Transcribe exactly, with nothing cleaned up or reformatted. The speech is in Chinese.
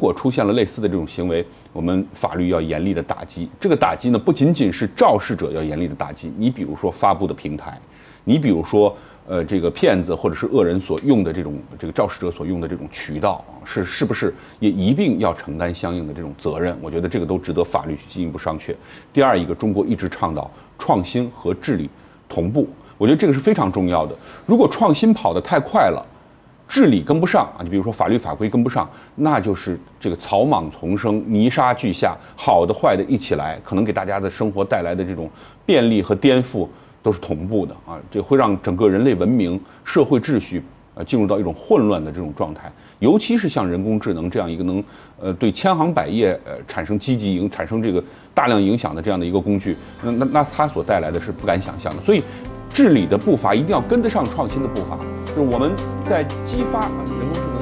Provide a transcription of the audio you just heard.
果出现了类似的这种行为，我们法律要严厉的打击。这个打击呢，不仅仅是肇事者要严厉的打击，你比如说发布的平台，你比如说呃这个骗子或者是恶人所用的这种这个肇事者所用的这种渠道，是是不是也一并要承担相应的这种责任？我觉得这个都值得法律去进一步商榷。第二一个，中国一直倡导创新和治理同步，我觉得这个是非常重要的。如果创新跑得太快了，治理跟不上啊，你比如说法律法规跟不上，那就是这个草莽丛生、泥沙俱下，好的坏的一起来，可能给大家的生活带来的这种便利和颠覆都是同步的啊，这会让整个人类文明、社会秩序呃进入到一种混乱的这种状态。尤其是像人工智能这样一个能呃对千行百业呃产生积极影、产生这个大量影响的这样的一个工具，那那那它所带来的是不敢想象的。所以，治理的步伐一定要跟得上创新的步伐。就是我们在激发人工智能。